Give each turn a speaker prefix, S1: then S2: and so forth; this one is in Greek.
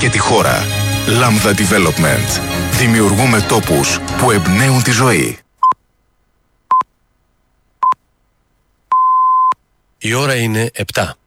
S1: και τη χώρα. Lambda Development. Δημιουργούμε τόπους που εμπνέουν τη ζωή.
S2: Η ώρα είναι 7.